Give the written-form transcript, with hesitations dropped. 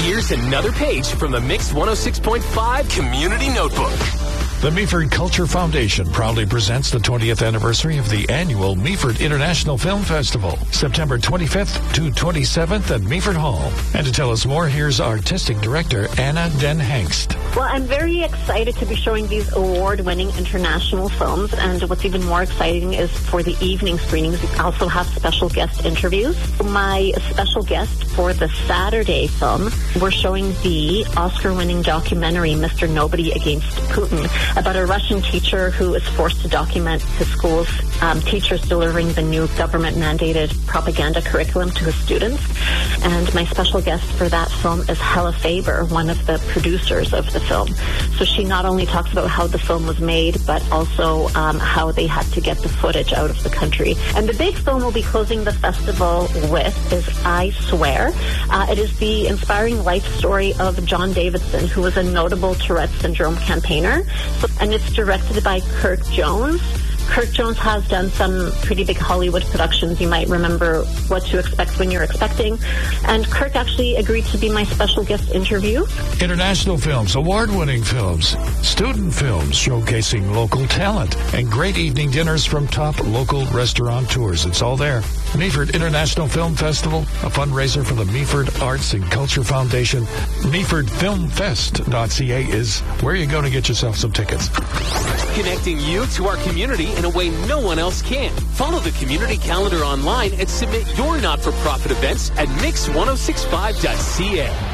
Here's another page from the Mix 106.5 Community Notebook. The Meaford Culture Foundation proudly presents the 20th anniversary of the annual Meaford International Film Festival, September 25th to 27th at Meaford Hall. And to tell us more, here's Artistic Director Anna Den Hengst. Well, I'm very excited to be showing these award-winning international films, and what's even more exciting is for the evening screenings, we also have special guest interviews. My special guest for the Saturday film, we're showing the Oscar-winning documentary, Mr. Nobody Against Putin, about a Russian teacher who is forced to document his school's teachers delivering the new government-mandated propaganda curriculum to his students. And my special guest for that film is Hella Faber, one of the producers of the film. So she not only talks about how the film was made, but also how they had to get the footage out of the country. And the big film we'll be closing the festival with is I Swear. It is the inspiring life story of John Davidson, who was a notable Tourette syndrome campaigner. And it's directed by Kirk Jones. Kirk Jones has done some pretty big Hollywood productions. You might remember What to Expect When You're Expecting. And Kirk actually agreed to be my special guest interview. International films, award-winning films, student films showcasing local talent, and great evening dinners from top local restaurateurs. It's all there. Meaford International Film Festival, a fundraiser for the Meaford Arts and Culture Foundation. MeafordFilmFest.ca is where you go to get yourself some tickets. Connecting you to our community in a way no one else can. Follow the community calendar online and submit your not-for-profit events at mix1065.ca.